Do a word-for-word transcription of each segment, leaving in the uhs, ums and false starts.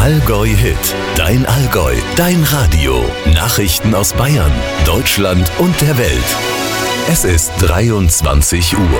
Allgäu Hit. Dein Allgäu, dein Radio. Nachrichten aus Bayern, Deutschland und der Welt. Es ist dreiundzwanzig Uhr.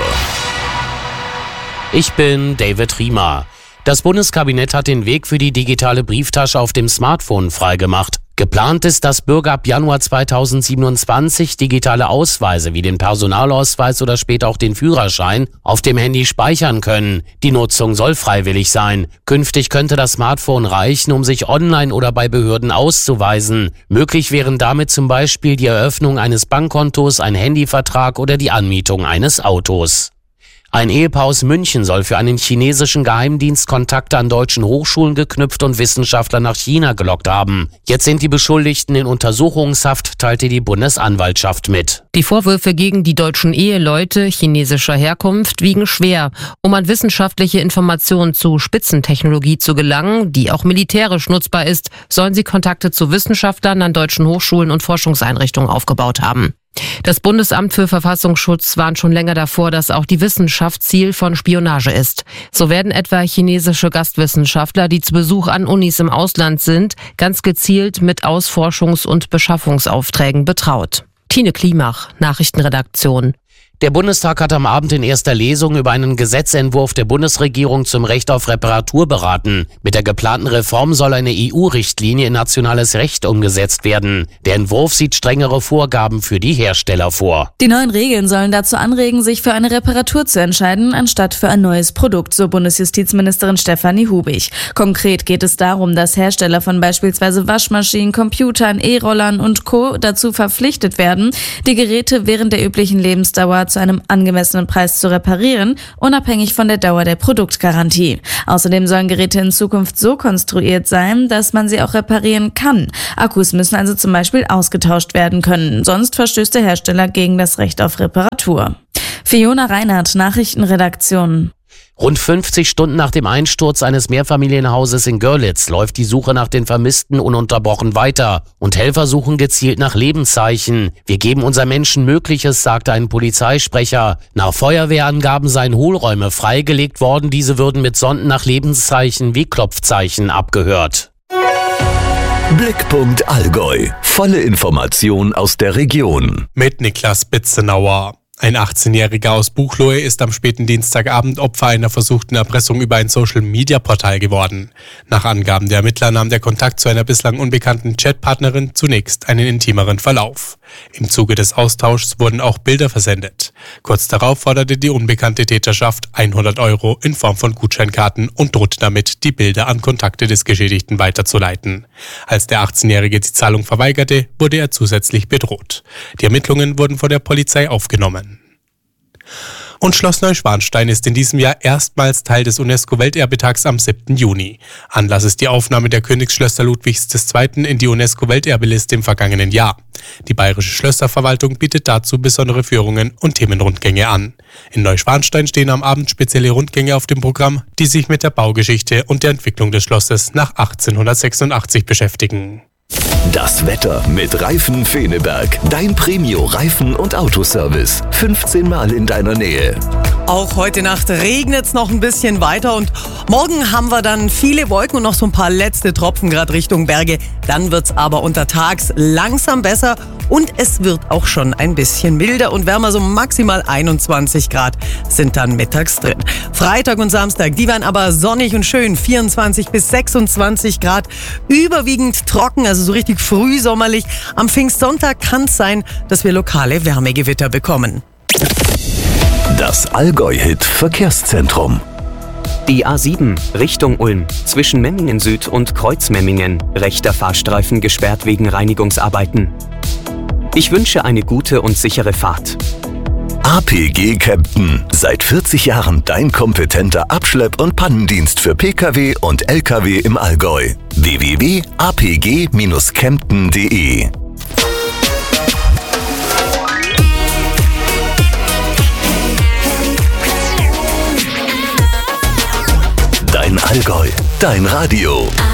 Ich bin David Riemer. Das Bundeskabinett hat den Weg für die digitale Brieftasche auf dem Smartphone freigemacht. Geplant ist, dass Bürger ab Januar zweitausendsiebenundzwanzig digitale Ausweise wie den Personalausweis oder später auch den Führerschein auf dem Handy speichern können. Die Nutzung soll freiwillig sein. Künftig könnte das Smartphone reichen, um sich online oder bei Behörden auszuweisen. Möglich wären damit zum Beispiel die Eröffnung eines Bankkontos, ein Handyvertrag oder die Anmietung eines Autos. Ein Ehepaar aus München soll für einen chinesischen Geheimdienst Kontakte an deutschen Hochschulen geknüpft und Wissenschaftler nach China gelockt haben. Jetzt sind die Beschuldigten in Untersuchungshaft, teilte die Bundesanwaltschaft mit. Die Vorwürfe gegen die deutschen Eheleute chinesischer Herkunft wiegen schwer. Um an wissenschaftliche Informationen zu Spitzentechnologie zu gelangen, die auch militärisch nutzbar ist, sollen sie Kontakte zu Wissenschaftlern an deutschen Hochschulen und Forschungseinrichtungen aufgebaut haben. Das Bundesamt für Verfassungsschutz warnt schon länger davor, dass auch die Wissenschaft Ziel von Spionage ist. So werden etwa chinesische Gastwissenschaftler, die zu Besuch an Unis im Ausland sind, ganz gezielt mit Ausforschungs- und Beschaffungsaufträgen betraut. Tine Klimach, Nachrichtenredaktion. Der Bundestag hat am Abend in erster Lesung über einen Gesetzentwurf der Bundesregierung zum Recht auf Reparatur beraten. Mit der geplanten Reform soll eine E U-Richtlinie in nationales Recht umgesetzt werden. Der Entwurf sieht strengere Vorgaben für die Hersteller vor. Die neuen Regeln sollen dazu anregen, sich für eine Reparatur zu entscheiden, anstatt für ein neues Produkt, so Bundesjustizministerin Stefanie Hubig. Konkret geht es darum, dass Hersteller von beispielsweise Waschmaschinen, Computern, E-Rollern und Co. dazu verpflichtet werden, die Geräte während der üblichen Lebensdauer zu einem angemessenen Preis zu reparieren, unabhängig von der Dauer der Produktgarantie. Außerdem sollen Geräte in Zukunft so konstruiert sein, dass man sie auch reparieren kann. Akkus müssen also zum Beispiel ausgetauscht werden können, sonst verstößt der Hersteller gegen das Recht auf Reparatur. Fiona Reinhardt, Nachrichtenredaktion. Rund fünfzig Stunden nach dem Einsturz eines Mehrfamilienhauses in Görlitz läuft die Suche nach den Vermissten ununterbrochen weiter und Helfer suchen gezielt nach Lebenszeichen. Wir geben unseren Menschen Mögliches, sagte ein Polizeisprecher. Nach Feuerwehrangaben seien Hohlräume freigelegt worden, diese würden mit Sonden nach Lebenszeichen wie Klopfzeichen abgehört. Blickpunkt Allgäu. Volle Information aus der Region. Mit Niklas Bitzenauer. Ein achtzehnjähriger aus Buchloe ist am späten Dienstagabend Opfer einer versuchten Erpressung über ein Social-Media-Portal geworden. Nach Angaben der Ermittler nahm der Kontakt zu einer bislang unbekannten Chatpartnerin zunächst einen intimeren Verlauf. Im Zuge des Austauschs wurden auch Bilder versendet. Kurz darauf forderte die unbekannte Täterschaft hundert Euro in Form von Gutscheinkarten und drohte damit, die Bilder an Kontakte des Geschädigten weiterzuleiten. Als der achtzehnjährige die Zahlung verweigerte, wurde er zusätzlich bedroht. Die Ermittlungen wurden von der Polizei aufgenommen. Und Schloss Neuschwanstein ist in diesem Jahr erstmals Teil des UNESCO-Welterbetags am siebten Juni. Anlass ist die Aufnahme der Königsschlösser Ludwigs der Zweite in die UNESCO-Welterbeliste im vergangenen Jahr. Die Bayerische Schlösserverwaltung bietet dazu besondere Führungen und Themenrundgänge an. In Neuschwanstein stehen am Abend spezielle Rundgänge auf dem Programm, die sich mit der Baugeschichte und der Entwicklung des Schlosses nach achtzehnhundertsechsundachtzig beschäftigen. Das Wetter mit Reifen Feneberg. Dein Premio-Reifen- und Autoservice. fünfzehn Mal in deiner Nähe. Auch heute Nacht regnet es noch ein bisschen weiter und morgen haben wir dann viele Wolken und noch so ein paar letzte Tropfen gerade Richtung Berge. Dann wird es aber untertags langsam besser und es wird auch schon ein bisschen milder und wärmer, so maximal einundzwanzig Grad sind dann mittags drin. Freitag und Samstag, die werden aber sonnig und schön, vierundzwanzig bis sechsundzwanzig Grad, überwiegend trocken, also so richtig frühsommerlich. Am Pfingstsonntag kann es sein, dass wir lokale Wärmegewitter bekommen. Das Allgäu-Hit Verkehrszentrum. Die A sieben Richtung Ulm zwischen Memmingen Süd und Kreuzmemmingen. Rechter Fahrstreifen gesperrt wegen Reinigungsarbeiten. Ich wünsche eine gute und sichere Fahrt. A P G Kempten. Seit vierzig Jahren dein kompetenter Abschlepp- und Pannendienst für Pkw und Lkw im Allgäu. w w w punkt a p g dash kempten punkt d e Dein Allgäu, dein Radio.